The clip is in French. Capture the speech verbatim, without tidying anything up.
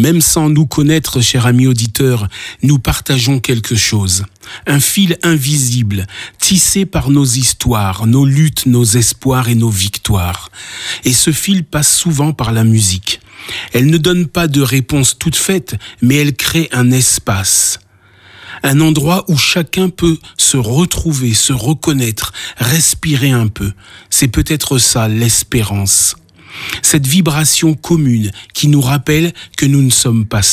Même sans nous connaître, cher ami auditeur, nous partageons quelque chose. Un fil invisible, tissé par nos histoires, nos luttes, nos espoirs et nos victoires. Et ce fil passe souvent par la musique. Elle ne donne pas de réponse toute faite, mais elle crée un espace. Un endroit où chacun peut se retrouver, se reconnaître, respirer un peu. C'est peut-être ça, l'espérance. Cette vibration commune qui nous rappelle que nous ne sommes pas